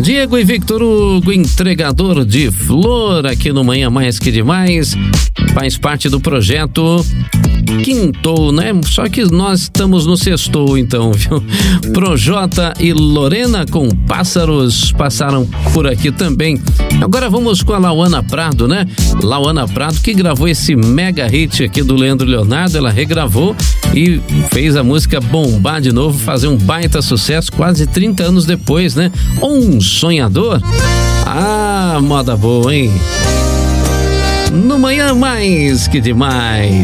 Diego e Victor Hugo, entregador de flor aqui no Manhã Mais Que Demais, faz parte do projeto Quintou, né? Só que nós estamos no sextou, então, viu? Projota e Lorena com Pássaros passaram por aqui também. Agora vamos com a Lauana Prado, né? Lauana Prado que gravou esse mega hit aqui do Leandro Leonardo, ela regravou e fez a música bombar de novo, fazer um baita sucesso quase 30 anos depois, né? Um sonhador. Ah, moda boa, hein? No Manhã Mais Que Demais.